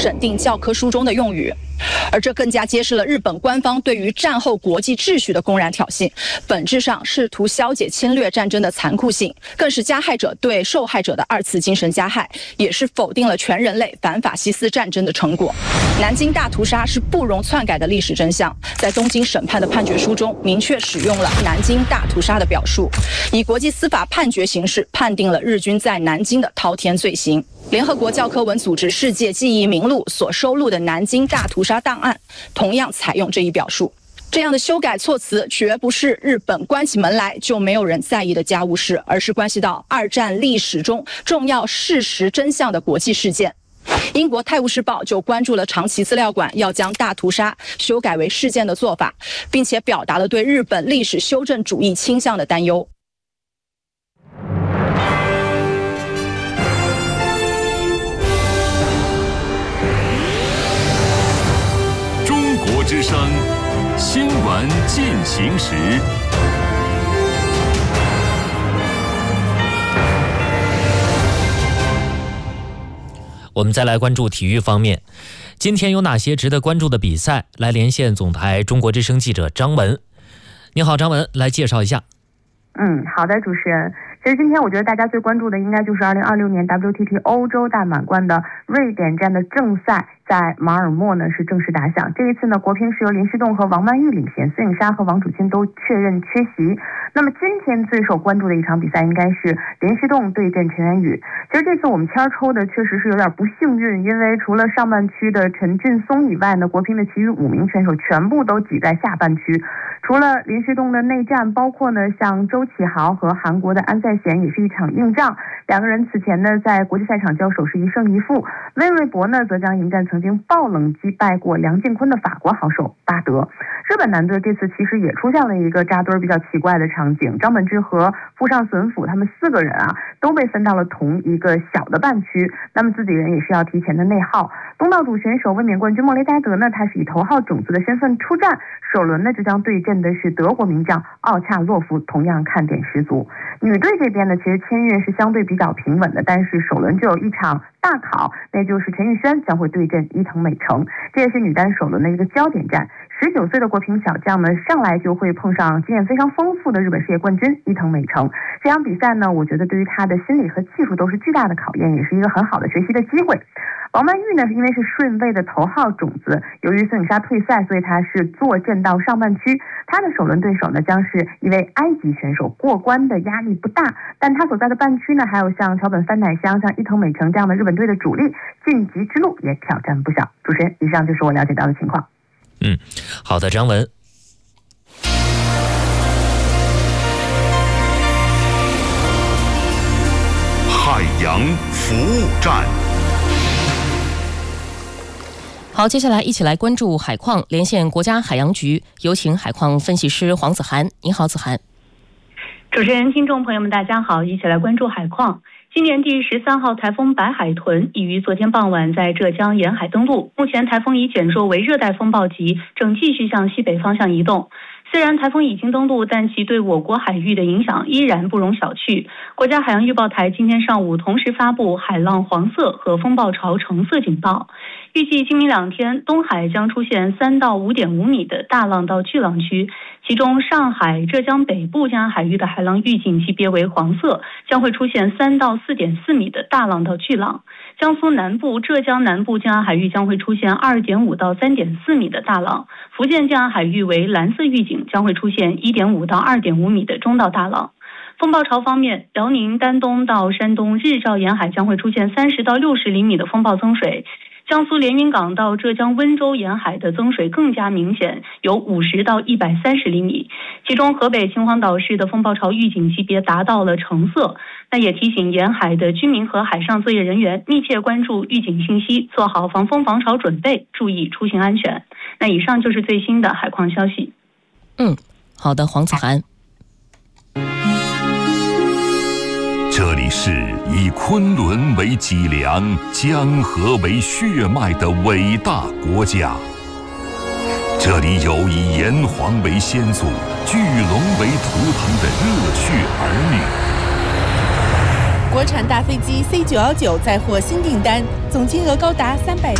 审定教科书中的用语。而这更加揭示了日本官方对于战后国际秩序的公然挑衅，本质上试图消解侵略战争的残酷性，更是加害者对受害者的2次精神加害，也是否定了全人类反法西斯战争的成果。南京大屠杀是不容篡改的历史真相，在东京审判的判决书中明确使用了南京大屠杀的表述，以国际司法判决形式判定了日军在南京的滔天罪行。联合国教科文组织世界记忆名录所收录的南京大屠杀档案同样采用这一表述。这样的修改措辞绝不是日本关起门来就没有人在意的家务事，而是关系到2战历史中重要事实真相的国际事件。英国《泰晤士报》就关注了长崎资料馆要将大屠杀修改为事件的做法，并且表达了对日本历史修正主义倾向的担忧。 中国之声新闻进行时。 我们再来关注体育方面，今天有哪些值得关注的比赛？来连线总台中国之声记者张文。你好，张文，来介绍一下。 好的，主持人。其实今天我觉得大家最关注的应该就是2026年 WTT 欧洲大满贯的瑞典站的正赛，在马尔默呢是正式打响。这一次呢，国乒是由林诗栋和王曼玉领衔，孙颖莎和王楚钦都确认缺席。那么今天最受关注的一场比赛应该是林诗栋对阵陈元宇。其实这次我们签抽的确实是有点不幸运，因为除了上半区的陈俊松以外呢，国乒的其余5名选手全部都挤在下半区。除了林诗栋的内战，包括呢像周启豪和韩国的安赛贤也是一场硬仗，两个人此前呢在国际赛场交手是1胜1负。魏瑞博呢则将迎战曾经爆冷击败过梁靖昆的法国好手巴德。日本男队这次其实也出现了一个扎堆比较奇怪的场景，张本智和富上隼辅他们4个人都被分到了同一个小的半区，那么自己人也是要提前的内耗。东道主选手卫冕冠军莫雷戴德呢，他是以头号种子的身份出战，首轮呢就将对阵的是德国名将奥恰洛夫，同样看点十足。女队这边呢，其实签约是相对比较平稳的，但是首轮就有一场大考，那就是陈玉轩将会对阵伊藤美诚，这也是女单首轮的一个焦点战。19岁的国乒小将呢，上来就会碰上经验非常丰富的日本世界冠军伊藤美诚。这场比赛呢，我觉得对于他的心理和技术都是巨大的考验，也是一个很好的学习的机会。王曼玉呢，因为是顺位的头号种子，由于孙颖莎退赛，所以她是坐镇到上半区。她的首轮对手呢，将是一位埃及选手，过关的压力不大，但她所在的半区呢，还有像桥本帆乃香、像伊藤美诚这样的日本队的主力，晋级之路也挑战不小。主持人，以上就是我了解到的情况。 好的，张文。 海洋服务站。 好，接下来一起来关注海况，连线国家海洋局，有请海况分析师黄子涵。你好，子涵。 主持人、听众朋友们，大家好，一起来关注海况。今年第13号台风白海豚已于昨天傍晚在浙江沿海登陆，目前台风已减弱为热带风暴级，正继续向西北方向移动。虽然台风已经登陆，但其对我国海域的影响依然不容小觑。国家海洋预报台今天上午同时发布海浪黄色和风暴潮橙色警报，预计今明2天东海将出现3到5.5米的大浪到巨浪区，其中上海、浙江北部江海域的海浪预警级别为黄色，将会出现3到4.4米的大浪到巨浪。江苏南部、浙江南部江海域将会出现2.5到3.4米的大浪，福建江海域为蓝色预警，将会出现1.5到2.5米的中到大浪。风暴潮方面，辽宁丹东到山东日照沿海将会出现30到60厘米的风暴增水，江苏连云港到浙江温州沿海的增水更加明显，有50到130厘米，其中河北秦皇岛市的风暴潮预警级别达到了橙色。那也提醒沿海的居民和海上作业人员密切关注预警信息，做好防风防潮准备，注意出行安全。那以上就是最新的海况消息。 好的，黄子涵。 这里是以昆仑为脊梁、江河为血脉的伟大国家，这里有以炎黄为先祖、巨龙为图腾的热血儿女。 国产大飞机C919 载获新订单，总金额高达300。